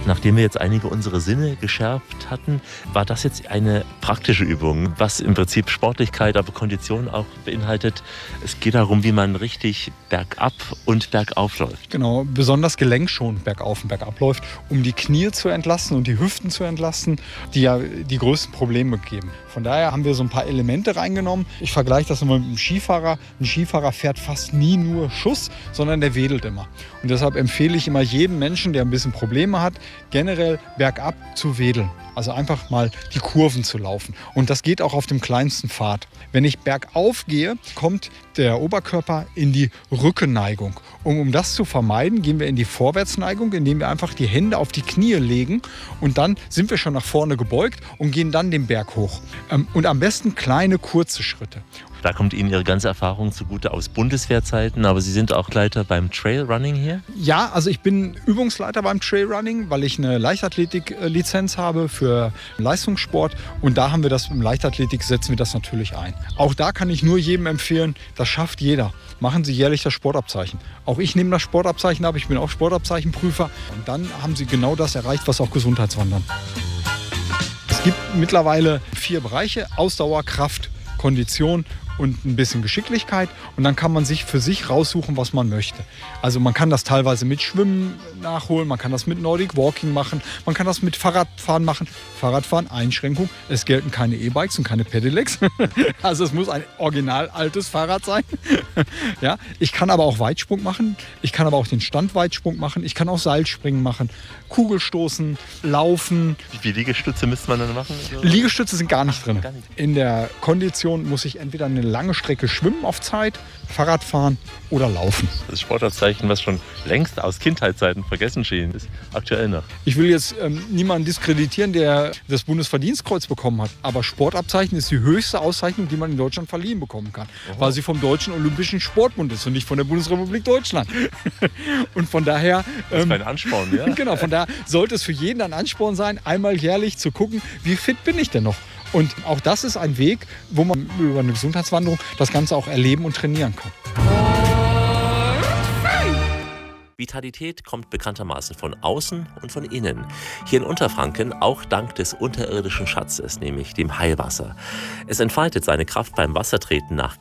Nachdem wir jetzt einige unserer Sinne geschärft hatten, war das jetzt eine praktische Übung, was im Prinzip Sportlichkeit, aber Kondition auch beinhaltet. Es geht darum, wie man richtig bergab und bergauf läuft. Genau, besonders gelenkschonend bergauf und bergab läuft, um die Knie zu entlasten und die Hüften zu entlasten, die ja die größten Probleme geben. Von daher haben wir so ein paar Elemente reingenommen. Ich vergleiche das immer mit einem Skifahrer. Ein Skifahrer fährt fast nie nur Schuss, sondern der wedelt immer. Und deshalb empfehle ich immer jedem Menschen, der ein bisschen Probleme hat, generell bergab zu wedeln. Also einfach mal die Kurven zu laufen. Und das geht auch auf dem kleinsten Pfad. Wenn ich bergauf gehe, kommt der Oberkörper in die Rückenneigung. Und um das zu vermeiden, gehen wir in die Vorwärtsneigung, indem wir einfach die Hände auf die Knie legen. Und dann sind wir schon nach vorne gebeugt und gehen dann den Berg hoch. Und am besten kleine, kurze Schritte. Da kommt Ihnen Ihre ganze Erfahrung zugute aus Bundeswehrzeiten, aber Sie sind auch Leiter beim Trailrunning hier? Ja, also ich bin Übungsleiter beim Trailrunning, weil ich eine Leichtathletik-Lizenz habe für Leistungssport. Und da haben wir das im Leichtathletik, setzen wir das natürlich ein. Auch da kann ich nur jedem empfehlen, das schafft jeder. Machen Sie jährlich das Sportabzeichen. Auch ich nehme das Sportabzeichen ab, ich bin auch Sportabzeichenprüfer. Und dann haben Sie genau das erreicht, was auch Gesundheitswandern. Es gibt mittlerweile 4 Bereiche: Ausdauer, Kraft, Kondition und ein bisschen Geschicklichkeit. Und dann kann man sich für sich raussuchen, was man möchte. Also man kann das teilweise mit Schwimmen nachholen, man kann das mit Nordic Walking machen, man kann das mit Fahrradfahren machen. Fahrradfahren, Einschränkung, es gelten keine E-Bikes und keine Pedelecs. Also es muss ein original altes Fahrrad sein. Ja, ich kann aber auch Weitsprung machen, ich kann aber auch den Standweitsprung machen, ich kann auch Seilspringen machen, Kugelstoßen, Laufen. Wie viele Liegestütze müsste man dann machen? Liegestütze sind gar nicht drin. In der Kondition muss ich entweder eine lange Strecke schwimmen auf Zeit, Fahrrad fahren oder laufen. Das Sportabzeichen, was schon längst aus Kindheitszeiten vergessen schien, ist aktuell noch. Ich will jetzt niemanden diskreditieren, der das Bundesverdienstkreuz bekommen hat. Aber Sportabzeichen ist die höchste Auszeichnung, die man in Deutschland verliehen bekommen kann. Weil sie vom Deutschen Olympischen Sportbund ist und nicht von der Bundesrepublik Deutschland. Und von daher... das ist ein Ansporn, ja? Genau, von daher sollte es für jeden ein Ansporn sein, einmal jährlich zu gucken, wie fit bin ich denn noch? Und auch das ist ein Weg, wo man über eine Gesundheitswanderung das Ganze auch erleben und trainieren kann. Vitalität kommt bekanntermaßen von außen und von innen. Hier in Unterfranken auch dank des unterirdischen Schatzes, nämlich dem Heilwasser. Es entfaltet seine Kraft beim Wassertreten nach